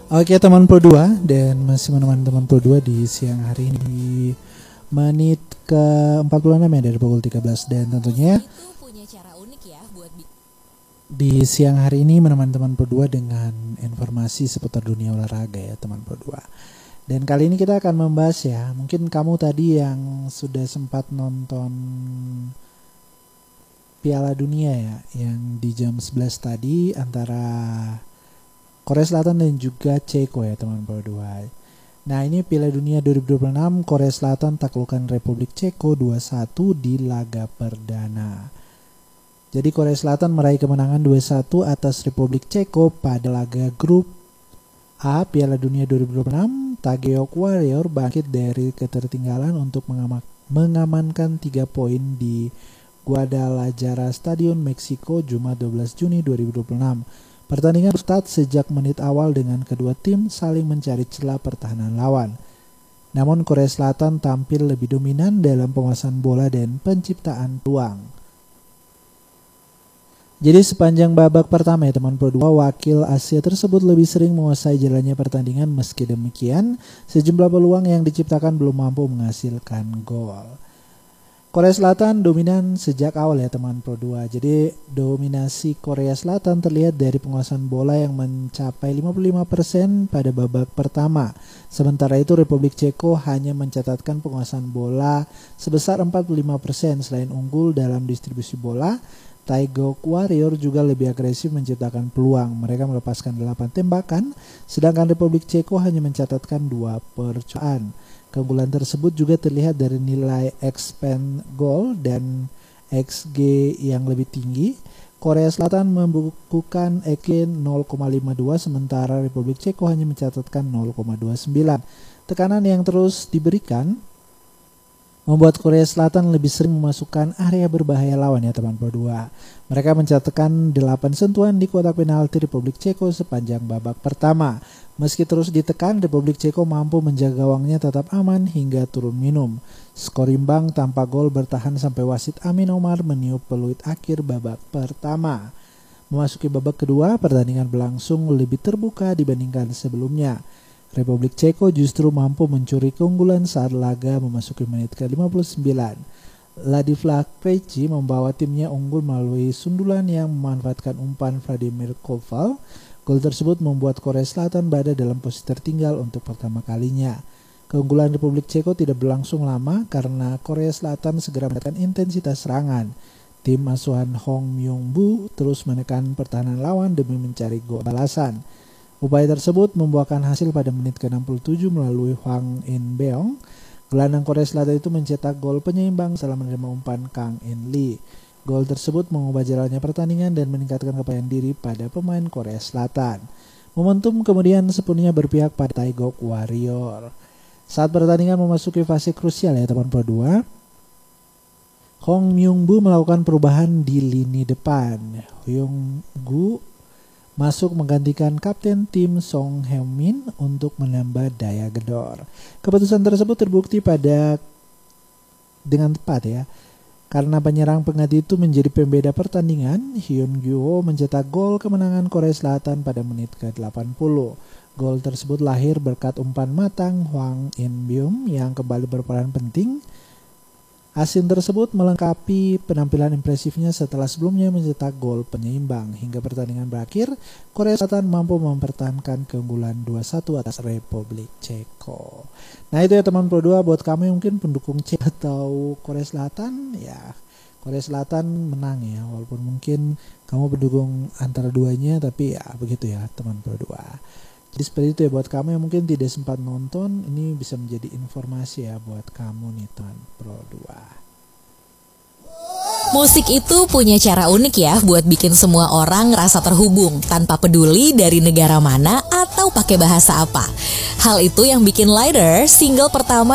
Oke teman Pro 2, dan masih menemani teman Pro 2 di siang hari ini di menit ke 46 ya dari pukul 13. Dan tentunya di siang hari ini menemani teman Pro 2 dengan informasi seputar dunia olahraga ya teman Pro 2. Dan kali ini kita akan membahas ya, mungkin kamu tadi yang sudah sempat nonton Piala Dunia ya, yang di jam 11 tadi antara Korea Selatan dan juga Ceko ya teman Pro 2. Nah ini Piala Dunia 2026, Korea Selatan taklukkan Republik Ceko 2-1 di laga perdana. Jadi Korea Selatan meraih kemenangan 2-1 atas Republik Ceko pada laga grup A Piala Dunia 2026. Taegyeok Warrior bangkit dari ketertinggalan untuk mengamankan 3 poin di Guadalajara Stadion Meksiko Jumat 12 Juni 2026. Pertandingan start sejak menit awal dengan kedua tim saling mencari celah pertahanan lawan. Namun Korea Selatan tampil lebih dominan dalam penguasaan bola dan penciptaan peluang. Jadi sepanjang babak pertama ya teman Pro 2, wakil Asia tersebut lebih sering menguasai jalannya pertandingan. Meski demikian, sejumlah peluang yang diciptakan belum mampu menghasilkan gol. Korea Selatan dominan sejak awal ya teman Pro 2. Jadi dominasi Korea Selatan terlihat dari penguasaan bola yang mencapai 55% pada babak pertama. Sementara itu Republik Ceko hanya mencatatkan penguasaan bola sebesar 45%. Selain unggul dalam distribusi bola, Taegyeok Warrior juga lebih agresif menciptakan peluang. Mereka melepaskan 8 tembakan, sedangkan Republik Ceko hanya mencatatkan 2 percobaan. Keunggulan tersebut juga terlihat dari nilai expected goal dan XG yang lebih tinggi. Korea Selatan membukukan XG 0,52 sementara Republik Ceko hanya mencatatkan 0,29. Tekanan yang terus diberikan membuat Korea Selatan lebih sering memasukkan area berbahaya lawan ya teman Pro 2. Mereka mencatatkan 8 sentuhan di kotak penalti Republik Ceko sepanjang babak pertama. Meski terus ditekan, Republik Ceko mampu menjaga gawangnya tetap aman hingga turun minum. Skor imbang tanpa gol bertahan sampai wasit Amin Omar meniup peluit akhir babak pertama. Memasuki babak kedua, pertandingan berlangsung lebih terbuka dibandingkan sebelumnya. Republik Ceko justru mampu mencuri keunggulan saat laga memasuki menit ke-59. Ladislav Krejci membawa timnya unggul melalui sundulan yang memanfaatkan umpan Vladimir Koval. Gol tersebut membuat Korea Selatan berada dalam posisi tertinggal untuk pertama kalinya. Keunggulan Republik Ceko tidak berlangsung lama karena Korea Selatan segera menekan intensitas serangan. Tim asuhan Hong Myung-bu terus menekan pertahanan lawan demi mencari gol balasan. Upaya tersebut membuahkan hasil pada menit ke-67 melalui Hwang In-beong. Gelandang Korea Selatan itu mencetak gol penyeimbang setelah menerima umpan Kang In-lee. Gol tersebut mengubah jalannya pertandingan dan meningkatkan kepercayaan diri pada pemain Korea Selatan. Momentum kemudian sepenuhnya berpihak pada Taegyeok Warrior. Saat pertandingan memasuki fase krusial ya teman Pro 2, Hong Myung-bu melakukan perubahan di lini depan. Hyung-gu masuk menggantikan kapten tim Song Heung-min untuk menambah daya gedor. Keputusan tersebut terbukti dengan tepat ya. Karena penyerang pengganti itu menjadi pembeda pertandingan, Hyun-gyu mencetak gol kemenangan Korea Selatan pada menit ke-80. Gol tersebut lahir berkat umpan matang Hwang In-beong yang kembali berperan penting. Asin tersebut melengkapi penampilan impresifnya setelah sebelumnya mencetak gol penyeimbang. Hingga pertandingan berakhir, Korea Selatan mampu mempertahankan keunggulan 2-1 atas Republik Ceko. Nah itu ya teman Pro 2, buat kamu yang mungkin pendukung Ceko atau Korea Selatan, ya Korea Selatan menang ya. Walaupun mungkin kamu pendukung antara duanya, tapi ya begitu ya teman Pro 2. Jadi seperti itu ya buat kamu yang mungkin tidak sempat nonton, ini bisa menjadi informasi ya buat kamu nih teman Pro 2. Musik itu punya cara unik ya buat bikin semua orang ngerasa terhubung tanpa peduli dari negara mana atau pakai bahasa apa. Hal itu yang bikin Lighter, single pertama